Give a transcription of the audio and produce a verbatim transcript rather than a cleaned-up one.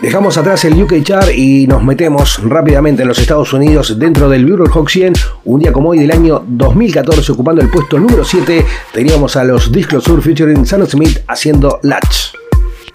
Dejamos atrás el U K Chart y nos metemos rápidamente en los Estados Unidos dentro del Billboard Hot cien. Un día como hoy del año dos mil catorce, ocupando el puesto número siete, teníamos a los Disclosure featuring Sam Smith haciendo Latch.